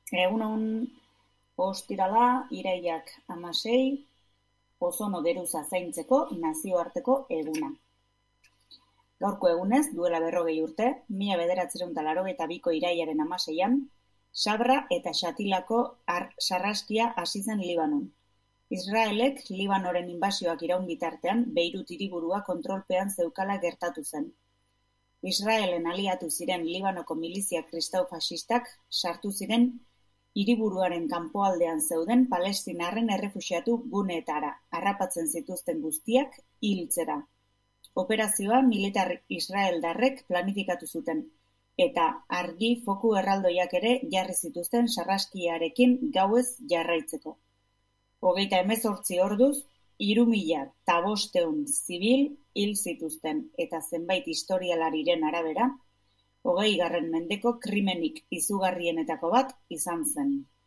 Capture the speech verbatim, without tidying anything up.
Egunon ostirala, irailak hamasei, ozono geruza zaintzeko nazioarteko eguna. Gaurko egunez, duela berrogei urte, mila bederatziehun eta laurogeita biko irailaren hamaseian, Sabra eta Xatilako sarraskia hasi zen Libanon. Israelek Libanoren inbasioak iraun bitartean Beirut hiriburua kontrolpean zeukala gertatu zen. Israelen aliatu ziren Libanoko milizia kristau faxistak sartu ziren hiriburuaren kanpoaldean zeuden palestinarren errefuxiatu guneetara, harrapatzen zituzten guztiak hiltzera. Operazioa militar israeldarrek planifikatu zuten, eta argi foku erraldoiak ere jarri zituzten sarraskiarekin gauez jarraitzeko. Hogeita hemezortzi orduz, hiru mila bostehun zibil hil zituzten, eta zenbait historialariren arabera, hogeigarren mendeko krimenik izugarrienetako bat izan zen.